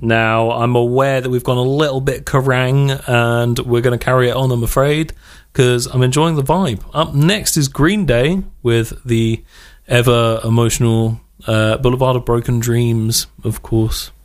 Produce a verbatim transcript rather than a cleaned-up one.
Now, I'm aware that we've gone a little bit Kerrang, and we're going to carry it on, I'm afraid, because I'm enjoying the vibe. Up next is Green Day with the ever emotional uh, Boulevard of Broken Dreams, of course.